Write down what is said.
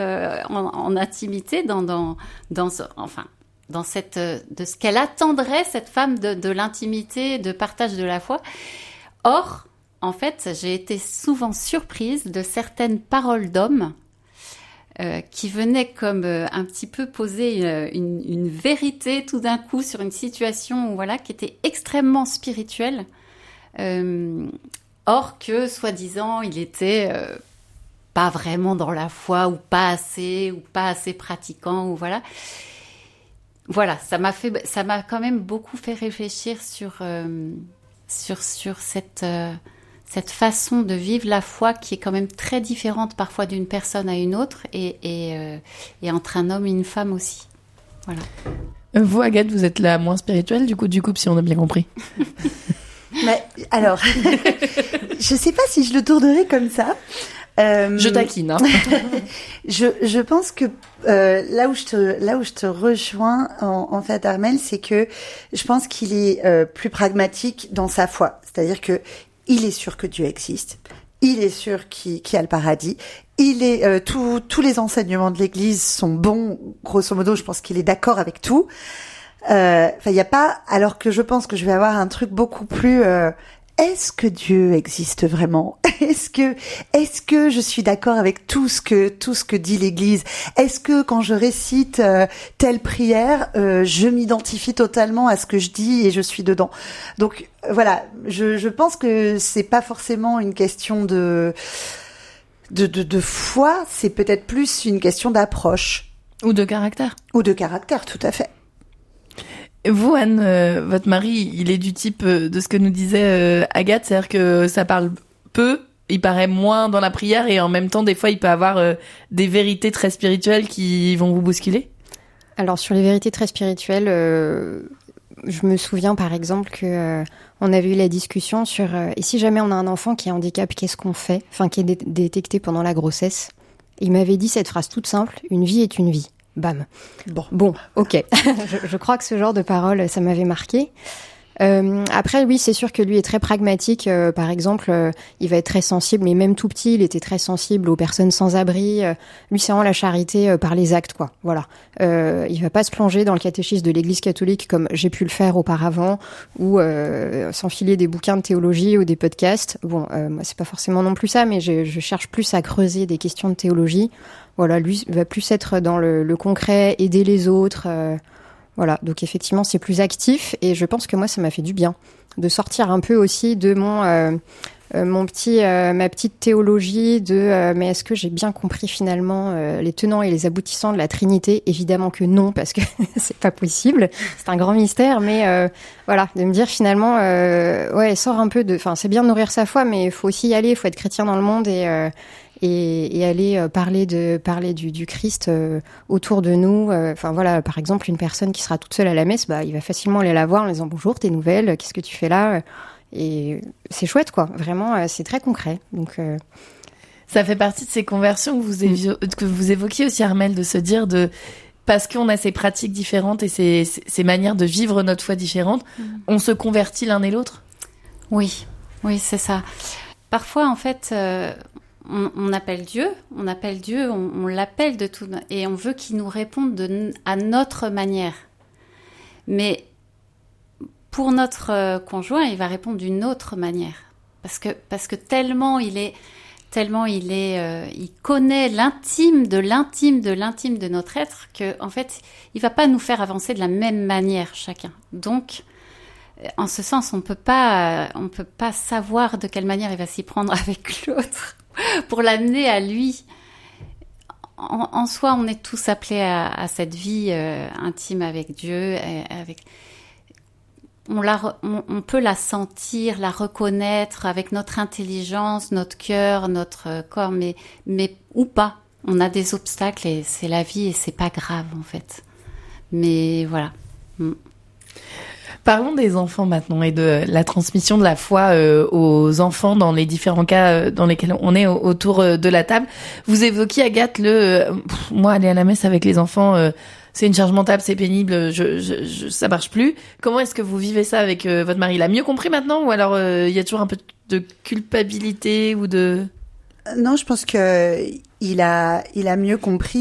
en intimité, dans cette, de ce qu'elle attendrait, cette femme, de l'intimité, de partage de la foi. Or, en fait, j'ai été souvent surprise de certaines paroles d'hommes qui venaient comme un petit peu poser une vérité tout d'un coup sur une situation qui était extrêmement spirituelle. Or que, soi-disant, il était pas vraiment dans la foi ou pas assez pratiquant ou voilà. Voilà, ça m'a quand même beaucoup fait réfléchir sur cette façon de vivre la foi qui est quand même très différente parfois d'une personne à une autre et entre un homme et une femme aussi. Voilà. Vous, Agathe, vous êtes la moins spirituelle du couple, si on a bien compris. Mais, alors, je sais pas si je le tournerai comme ça. Je taquine. Hein. Je pense que là où je te rejoins en fait, Armelle, c'est que je pense qu'il est plus pragmatique dans sa foi. C'est-à-dire que il est sûr que Dieu existe. Il est sûr qu'il y a le paradis. Il est tous les enseignements de l'Église sont bons. Grosso modo, je pense qu'il est d'accord avec tout. Il y a pas. Alors que je pense que je vais avoir un truc beaucoup plus. Est-ce que Dieu existe vraiment ? Est-ce que je suis d'accord avec tout ce que dit l'Église ? Est-ce que quand je récite telle prière, je m'identifie totalement à ce que je dis et je suis dedans ? Donc voilà, je pense que c'est pas forcément une question de foi, c'est peut-être plus une question d'approche ou de caractère. Ou de caractère, tout à fait. Vous, Anne, votre mari, il est du type de ce que nous disait Agathe, c'est-à-dire que ça parle peu, il paraît moins dans la prière et en même temps, des fois, il peut avoir des vérités très spirituelles qui vont vous bousculer. Alors, sur les vérités très spirituelles, je me souviens par exemple que on avait eu la discussion sur et si jamais on a un enfant qui est handicap, qu'est-ce qu'on fait ? Enfin, qui est détecté pendant la grossesse. Il m'avait dit cette phrase toute simple, une vie est une vie. Bam. Bon, ok. je crois que ce genre de parole, ça m'avait marqué. Après, oui, c'est sûr que lui est très pragmatique. Par exemple, il va être très sensible, mais même tout petit, il était très sensible aux personnes sans abri. Lui, c'est vraiment la charité par les actes, quoi. Voilà. Il va pas se plonger dans le catéchisme de l'Église catholique comme j'ai pu le faire auparavant, ou s'enfiler des bouquins de théologie ou des podcasts. Bon, moi, c'est pas forcément non plus ça, mais je cherche plus à creuser des questions de théologie. Voilà, lui va plus être dans le concret, aider les autres. Voilà, donc effectivement, c'est plus actif et je pense que moi, ça m'a fait du bien de sortir un peu aussi de ma petite théologie mais est-ce que j'ai bien compris finalement les tenants et les aboutissants de la Trinité ? Évidemment que non, parce que c'est pas possible, c'est un grand mystère, mais voilà, de me dire finalement, sort un peu c'est bien de nourrir sa foi, mais il faut aussi y aller, il faut être chrétien dans le monde et aller parler du Christ autour de nous. Enfin voilà, par exemple, une personne qui sera toute seule à la messe, il va facilement aller la voir en disant bonjour, tes nouvelles, qu'est-ce que tu fais là ? Et c'est chouette, quoi. Vraiment, c'est très concret. Donc ça fait partie de ces conversions que vous évoquiez aussi, Armelle, de se dire parce qu'on a ces pratiques différentes et ces manières de vivre notre foi différentes, on se convertit l'un et l'autre. Oui, c'est ça. Parfois, en fait. On appelle Dieu, on l'appelle de tout, et on veut qu'il nous réponde à notre manière. Mais pour notre conjoint, il va répondre d'une autre manière, parce que tellement il connaît l'intime de notre être que en fait, il va pas nous faire avancer de la même manière chacun. Donc en ce sens, on peut pas savoir de quelle manière il va s'y prendre avec l'autre. Pour l'amener à lui. En soi, on est tous appelés à cette vie intime avec Dieu. On peut la sentir, la reconnaître avec notre intelligence, notre cœur, notre corps, mais ou pas. On a des obstacles et c'est la vie et c'est pas grave en fait. Mais voilà. Parlons des enfants maintenant et de la transmission de la foi aux enfants dans les différents cas dans lesquels on est autour de la table. Vous évoquiez, Agathe, moi, aller à la messe avec les enfants, c'est une charge mentale, c'est pénible, ça marche plus. Comment est-ce que vous vivez ça avec votre mari ? Il a mieux compris maintenant ou alors il y a toujours un peu de culpabilité ou de... Non, je pense que il a mieux compris